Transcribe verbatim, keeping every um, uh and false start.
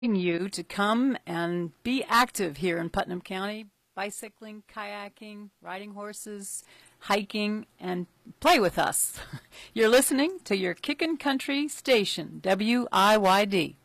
you to come and be active here in Putnam County, bicycling, kayaking, riding horses, hiking, and play with us. You're listening to your Kickin' Country station, W I Y D.